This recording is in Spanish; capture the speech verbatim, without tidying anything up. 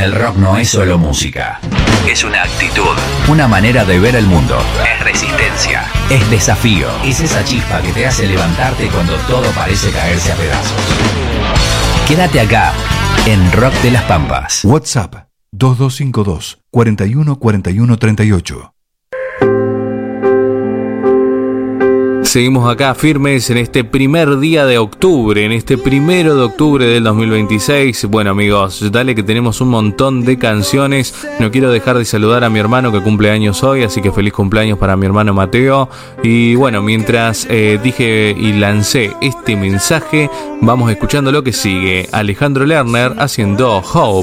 El rock no es solo música. Es una actitud, una manera de ver el mundo. Es resistencia, es desafío. Es esa chispa que te hace levantarte cuando todo parece caerse a pedazos. Quédate acá, en Rock de las Pampas. WhatsApp dos dos cinco dos, cuatro uno cuatro uno tres ocho. Seguimos acá firmes en este primer día de octubre, en este primero de octubre del dos mil veintiséis. Bueno, amigos, dale que tenemos un montón de canciones. No quiero dejar de saludar a mi hermano que cumple años hoy, así que feliz cumpleaños para mi hermano Mateo. Y bueno, mientras eh, dije y lancé este mensaje, vamos escuchando lo que sigue. Alejandro Lerner haciendo Hope.